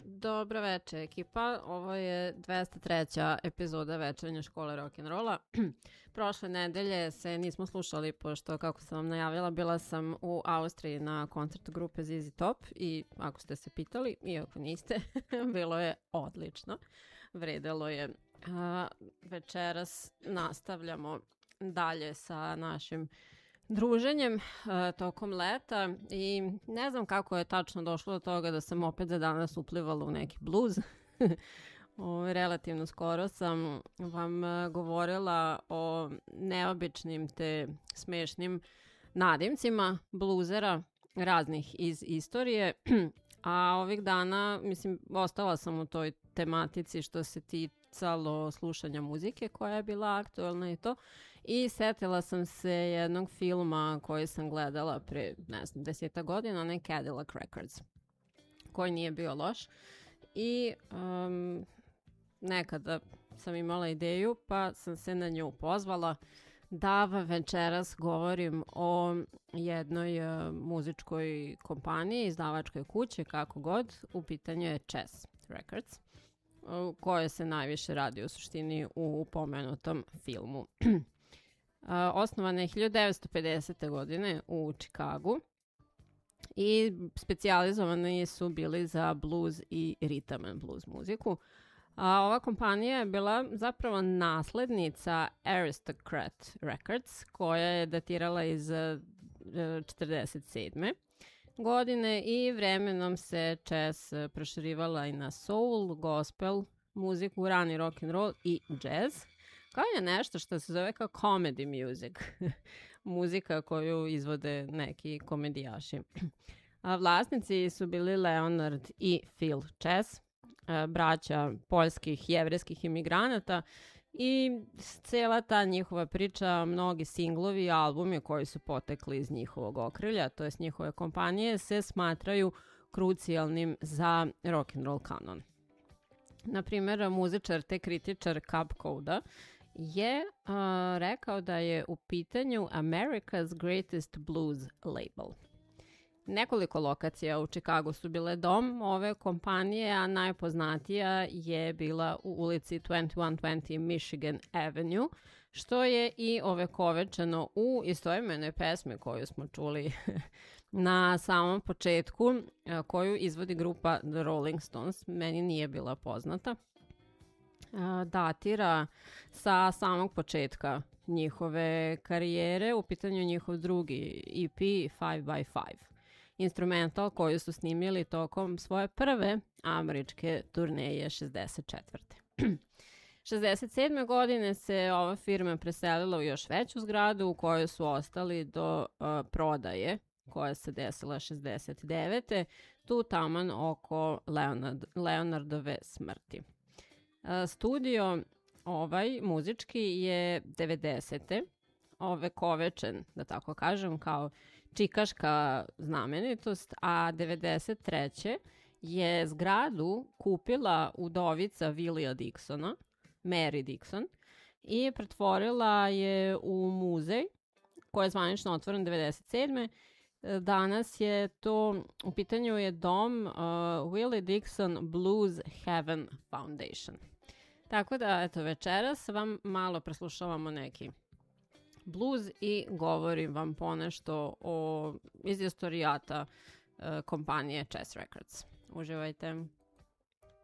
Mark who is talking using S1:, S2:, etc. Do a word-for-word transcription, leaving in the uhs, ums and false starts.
S1: Dobro veče, ekipa. Ovo je dvesta treća epizoda Večernje škole rock'n'rolla. Prošle nedelje se nismo slušali, pošto, kako sam vam najavila, bila sam u Austriji na koncertu grupe Z Z Top i ako ste se pitali, i ako niste, bilo je odlično. Vredelo je. A, večeras nastavljamo dalje sa našim druženjem uh, tokom leta i ne znam kako je tačno došlo do toga da sam opet za danas uplivala u neki bluz. o, relativno skoro sam vam uh, govorila o neobičnim te smešnim nadimcima bluzera raznih iz istorije, a ovih dana, mislim, ostala sam u toj tematici što se ticalo slušanja muzike koja je bila aktualna i to. I setila sam se jednog filma koji sam gledala pre, ne znam, deseta godina, ne Cadillac Records, koji nije bio loš. I um, nekada sam imala ideju, pa sam se na nju pozvala da večeras govorim o jednoj uh, muzičkoj kompaniji, izdavačkoj kući, kako god. U pitanju je Chess Records, uh, koje se najviše radi u suštini u pomenutom filmu. Uh, osnovana je hiljadu devetsto pedesete. godine u Čikagu i specijalizovani su bili za blues i rhythm and blues muziku. A ova kompanija je bila zapravo naslednica Aristocrat Records, koja je datirala iz četrdeset sedme. godine i vremenom se Chess proširivala i na soul, gospel, muziku, rani rock and roll i jazz. Kao je nešto što se zove kao comedy music, muzika koju izvode neki komedijaši. A vlasnici su bili Leonard i Phil Chess, braća poljskih jevrejskih imigranata, i cijela ta njihova priča, mnogi singlovi i albumi koji su potekli iz njihovog okrilja, to jest njihove kompanije, se smatraju krucijalnim za rock'n'roll kanon. Naprimjer, muzičar te kritičar Cab Coda je uh, rekao da je u pitanju America's Greatest Blues Label. Nekoliko lokacija u Čikagu su bile dom ove kompanije, a najpoznatija je bila u ulici dvadeset jedan dvadeset Michigan Avenue, što je i ovekovečeno u istoimenoj pesmi koju smo čuli na samom početku, koju izvodi grupa The Rolling Stones. Meni nije bila poznata. Datira sa samog početka njihove karijere, u pitanju njihov drugi E P five by five. Instrumental koju su snimili tokom svoje prve američke turneje šezdeset četvrte. šezdeset sedme. godine se ova firma preselila u još veću zgradu u kojoj su ostali do uh, prodaje koja se desila šezdeset devete. tu taman oko Leonard, Leonardove smrti. Uh, studio ovaj muzički je devedesete. ovekovečen, da tako kažem, kao čikaška znamenitost, a devedeset treće. je zgradu kupila udovica Willija Dixona, Mary Dixon, i pretvorila je u muzej koji je zvanično otvoren devedeset sedme. Danas je to, u pitanju je dom uh, Willie Dixon Blues Heaven Foundation. Tako da, eto, večeras vam malo preslušavamo neki blues i govorim vam ponešto o, iz istorijata uh, kompanije Chess Records. Uživajte.